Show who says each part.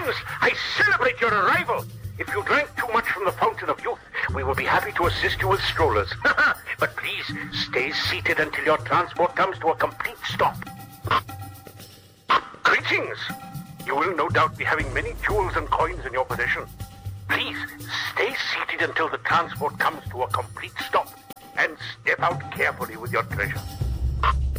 Speaker 1: Greetings! I celebrate your arrival. If you drank too much from the Fountain of Youth, we will be happy to assist you with strollers. But please, stay seated until your transport comes to a complete stop. Greetings! You will no doubt be having many jewels and coins in your possession. Please, stay seated until the transport comes to a complete stop and step out carefully with your treasure.